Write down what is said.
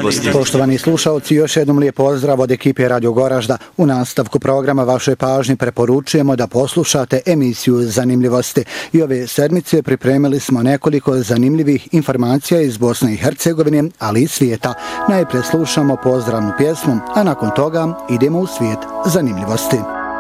Zanimljivosti. Poštovani slušalci, još jednom lijep pozdrav od ekipe Radio Goražda. U nastavku programa vašoj pažnji preporučujemo da poslušate emisiju Zanimljivosti. I ove sedmice pripremili smo nekoliko zanimljivih informacija iz Bosne i Hercegovine, ali i svijeta. Najprije slušamo pozdravnu pjesmu, a nakon toga idemo u svijet zanimljivosti.